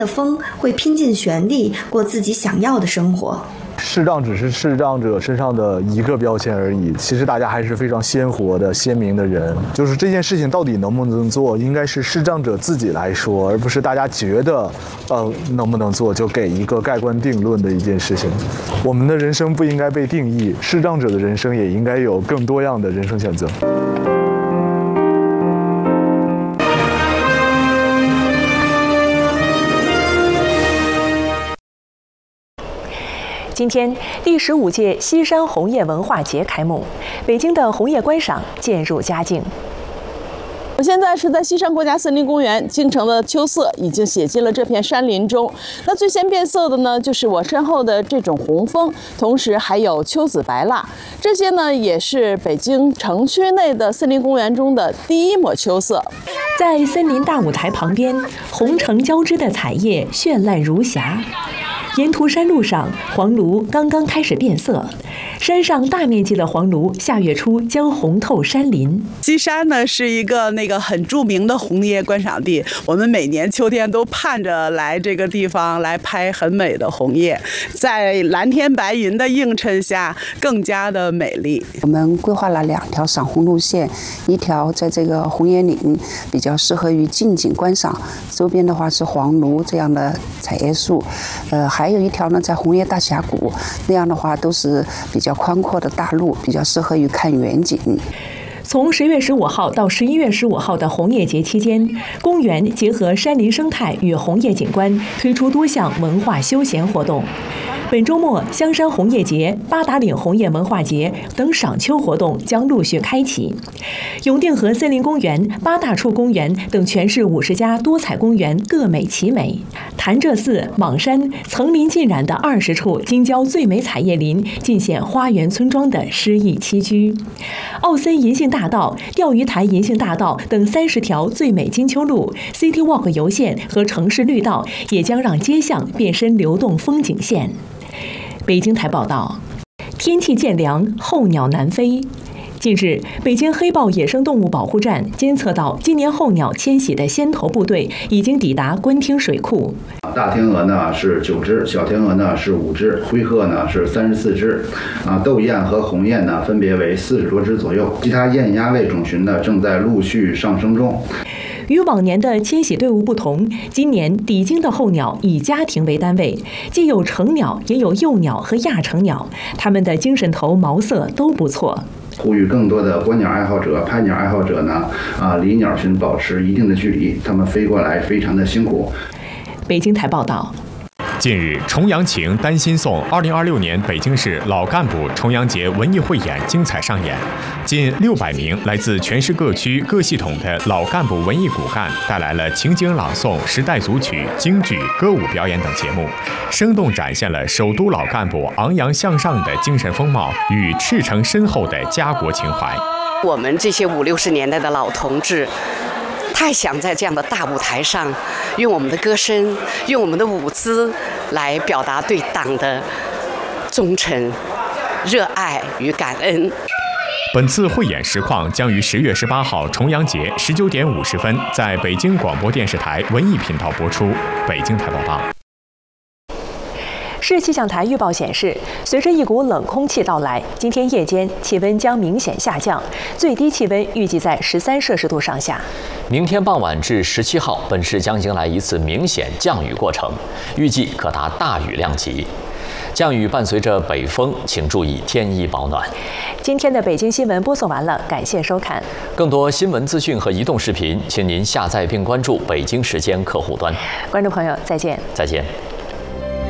的风会拼尽全力过自己想要的生活。 视障只是视障者身上的一个标签而已，其实大家还是非常鲜活的、鲜明的人。就是这件事情到底能不能做，应该是视障者自己来说，而不是大家觉得，能不能做就给一个盖棺定论的一件事情。我们的人生不应该被定义，视障者的人生也应该有更多样的人生选择。 今天，第15届西山红叶文化节开幕，北京的红叶观赏渐入佳境。 我现在是在西山国家森林公园，京城的秋色已经写进了这片山林中。那最先变色的呢，就是我身后的这种红枫，同时还有秋紫白蜡，这些呢也是北京城区内的森林公园中的第一抹秋色。 在森林大舞台旁边，红橙交织的彩叶绚烂如霞。沿途山路上，黄芦刚刚开始变色，山上大面积的黄芦下跃出，将红透山林。 西山呢是一个很著名的红叶观赏地，我们每年秋天都盼着来这个地方来拍很美的红叶，在蓝天白云的映衬下更加的美丽。 我们规划了2条赏红路线，一条在这个红叶岭，比较适合于近景观赏，周边的话是黄芦这样的彩叶树，还有一条呢在红叶大峡谷，那样的话都是比较宽阔的大路，比较适合于看远景。 从10月15号到11月15号的红叶节期间，公园结合山林生态与红叶景观，推出多项文化休闲活动。本周末，香山红叶节、八达岭红叶文化节等赏秋活动将陆续开启。永定河森林公园、八大处公园等全市50家多彩公园各美其美。潭柘寺、莽山层林尽染的20处京郊最美彩叶林，尽显花园村庄的诗意栖居。奥森银杏大道、钓鱼台银杏大道等30条最美金秋路、City Walk 游线和城市绿道也将让街巷变身流动风景线。北京台报道，天气渐凉，候鸟南飞。近日，北京黑豹野生动物保护站监测到，今年候鸟迁徙的先头部队已经抵达官厅水库。 大天鹅呢是9只，小天鹅呢是5只，灰鹤呢是34只，斗雁和鸿雁呢分别为40多只左右。其他雁鸭类种群呢正在陆续上升中。 与往年的迁徙队伍不同，今年抵京的候鸟以家庭为单位，既有成鸟，也有幼鸟和亚成鸟，它们的精神头、毛色都不错。 呼吁更多的观鸟爱好者、拍鸟爱好者呢，离鸟群保持一定的距离，它们飞过来非常的辛苦。 北京台报道。 近日，重阳情丹心颂2026年北京市老干部重阳节文艺汇演精彩上演，近600名来自全市各区各系统的老干部文艺骨干带来了情景朗诵、时代组曲、京剧、歌舞表演等节目，生动展现了首都老干部昂扬向上的精神风貌与赤诚深厚的家国情怀。 我们这些50、60年代的老同志，太想在这样的大舞台上，用我们的歌声，用我们的舞姿来表达对党的忠诚、热爱与感恩。 本次汇演实况将于10月18号重阳节19点50分在北京广播电视台文艺频道播出。北京台报道。 市气象台预报显示，随着一股冷空气到来，今天夜间气温将明显下降，最低气温预计在13摄氏度上下。 明天傍晚至17号，本市将迎来一次明显降雨过程，预计可达大雨量级。降雨伴随着北风，请注意添衣保暖。 今天的北京新闻播送完了，感谢收看。 更多新闻资讯和移动视频，请您下载并关注北京时间客户端。 观众朋友，再见。 再见。